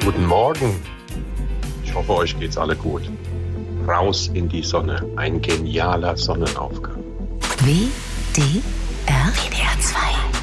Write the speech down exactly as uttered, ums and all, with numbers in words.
Guten Morgen. Ich hoffe, euch geht's alle gut. Raus in die Sonne. Ein genialer Sonnenaufgang. W D R W D R zwei.